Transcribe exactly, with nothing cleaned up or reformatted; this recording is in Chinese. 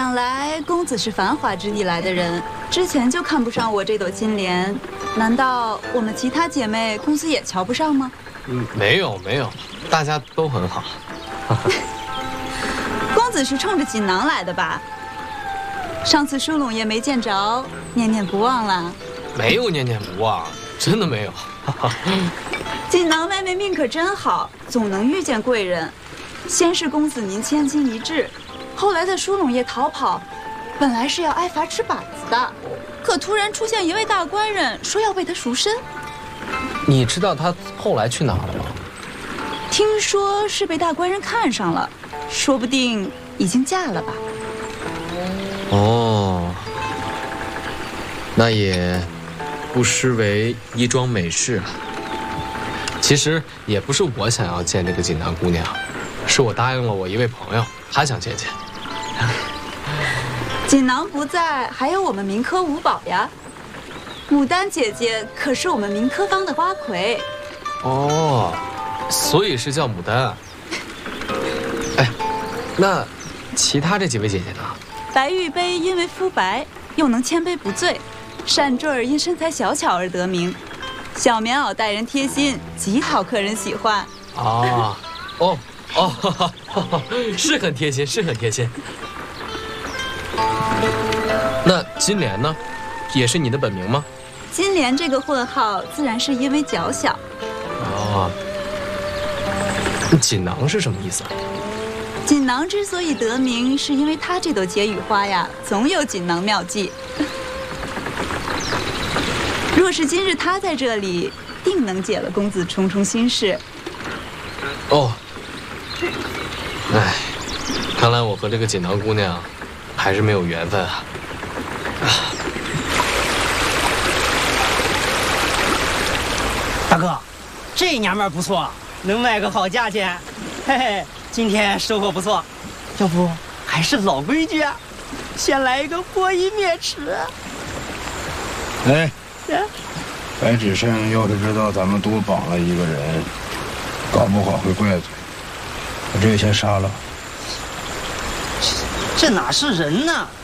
想来公子是繁华之地来的人，之前就看不上我这朵金莲，难道我们其他姐妹公子也瞧不上吗？ 嗯，没有没有，大家都很好。 公子是冲着锦囊来的吧？上次舒拢爷没见着，念念不忘了？ 没有念念不忘，真的没有。 锦囊妹妹命可真好，总能遇见贵人。先是公子您千金一掷，后来的舒拢爷逃跑，本来是要挨罚吃靶子的，可突然出现一位大官人，说要为他赎身。 你知道他后来去哪了吗？ 听说是被大官人看上了，说不定已经嫁了吧。 哦，那也不失为一桩美事啊。其实也不是我想要见这个锦囊姑娘，是我答应了我一位朋友，他想见见。 锦囊不在，还有我们民科五宝呀。牡丹姐姐可是我们民科坊的花魁。 哦，所以是叫牡丹啊。哎，那其他这几位姐姐呢？ 白玉杯因为肤白，又能千杯不醉；扇坠儿因身材小巧而得名；小棉袄待人贴心，极讨客人喜欢。 啊，哦哦哈哈哈哈，是很贴心，是很贴心。那金莲呢？也是你的本名吗？ 金莲这个混号，自然是因为脚小。 哦，锦囊是什么意思啊？ 锦囊之所以得名，是因为它这朵解语花呀，总有锦囊妙计。若是今日它在这里，定能解了公子重重心事。 哦，哎，看来我和这个锦囊姑娘还是没有缘分啊。 大哥，这娘们儿不错，能卖个好价钱。嘿嘿，今天收获不错。要不还是老规矩啊，先来一个破衣灭齿。 哎，白纸生要是知道咱们多绑了一个人，搞不好会怪罪。把这个先杀了。 这哪是人呢？